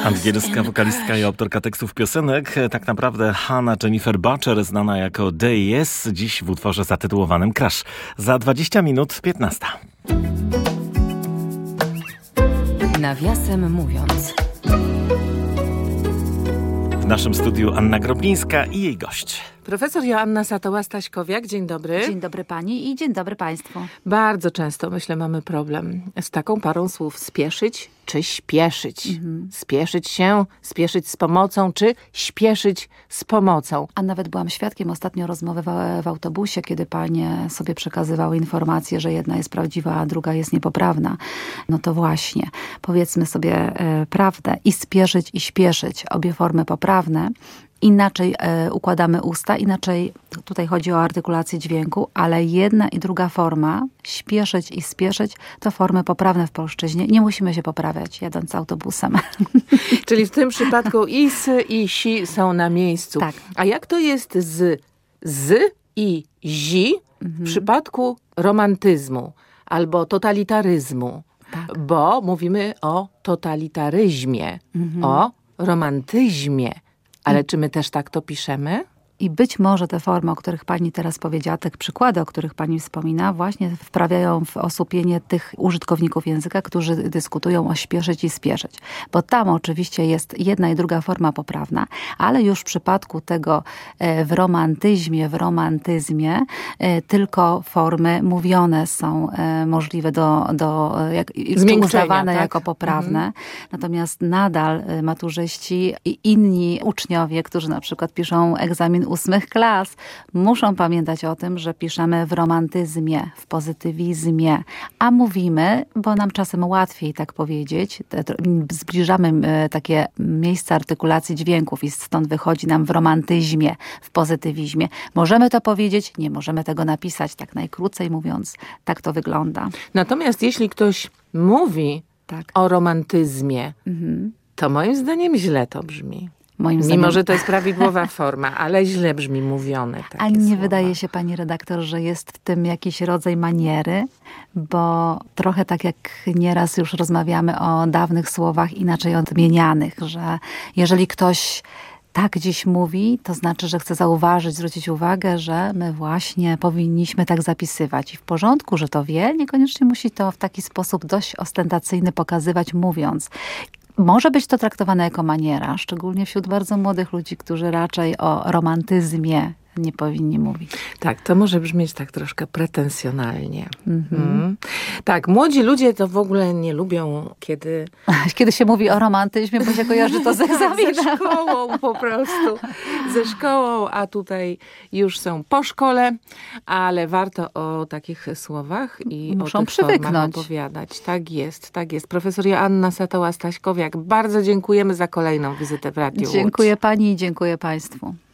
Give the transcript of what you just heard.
Angielska wokalistka i autorka tekstów piosenek, tak naprawdę Hannah Jennifer Butcher, znana jako Day-Yes, dziś w utworze zatytułowanym Crash. Za 20 minut 15. Nawiasem mówiąc. W naszym studiu Anna Groblińska i jej gość. Profesor Joanna Satoła-Staśkowiak, dzień dobry. Dzień dobry pani i dzień dobry państwu. Bardzo często, myślę, mamy problem z taką parą słów: spieszyć czy śpieszyć. Spieszyć się, spieszyć z pomocą, czy śpieszyć z pomocą. A nawet byłam świadkiem ostatnio rozmowy w autobusie, kiedy panie sobie przekazywały informacje, że jedna jest prawdziwa, a druga jest niepoprawna. No to właśnie, powiedzmy sobie prawdę: i spieszyć, i śpieszyć. Obie formy poprawne. Inaczej układamy usta, inaczej tutaj chodzi o artykulację dźwięku, ale jedna i druga forma, śpieszyć i spieszyć, to formy poprawne w polszczyźnie. Nie musimy się poprawiać, jadąc autobusem. Czyli w tym przypadku i s, i si są na miejscu. Tak. A jak to jest z i zi w przypadku romantyzmu albo totalitaryzmu? Tak. Bo mówimy o totalitaryzmie, o romantyzmie. Ale czy my też tak to piszemy? I być może te formy, o których pani teraz powiedziała, te przykłady, o których pani wspomina, właśnie wprawiają w osłupienie tych użytkowników języka, którzy dyskutują o śpieszyć i spieszyć. Bo tam oczywiście jest jedna i druga forma poprawna, ale już w przypadku tego w romantyzmie tylko formy mówione są możliwe uznawane tak? jako poprawne. Natomiast nadal maturzyści i inni uczniowie, którzy na przykład piszą egzamin 8 klas, muszą pamiętać o tym, że piszemy w romantyzmie, w pozytywizmie, a mówimy, bo nam czasem łatwiej tak powiedzieć, zbliżamy takie miejsca artykulacji dźwięków i stąd wychodzi nam w romantyzmie, w pozytywizmie. Możemy to powiedzieć, nie możemy tego napisać, tak najkrócej mówiąc, tak to wygląda. Natomiast jeśli ktoś mówi Tak. o romantyzmie, to moim zdaniem źle to brzmi. Moim zdaniem. Mimo, że to jest prawidłowa forma, ale źle brzmi mówione takie A nie słowa. wydaje się pani redaktor, że jest w tym jakiś rodzaj maniery? Bo trochę tak jak nieraz już rozmawiamy o dawnych słowach inaczej odmienianych, że jeżeli ktoś tak dziś mówi, to znaczy, że chce zauważyć, zwrócić uwagę, że my właśnie powinniśmy tak zapisywać. I w porządku, że to wie, niekoniecznie musi to w taki sposób dość ostentacyjny pokazywać, mówiąc. Może być to traktowane jako maniera, szczególnie wśród bardzo młodych ludzi, którzy raczej o romantyzmie nie powinni mówić. Tak, to może brzmieć tak troszkę pretensjonalnie. Tak, młodzi ludzie to w ogóle nie lubią, kiedy... Kiedy się mówi o romantyzmie, bo się kojarzy to z egzaminem. Ze szkołą po prostu. Ze szkołą, a tutaj już są po szkole, ale warto o takich słowach i muszą o tych formach przywyknąć. opowiadać. Tak jest, tak jest. Profesor Joanna Satoła-Staśkowiak, bardzo dziękujemy za kolejną wizytę w Radiu Łódź. Dziękuję pani i dziękuję państwu.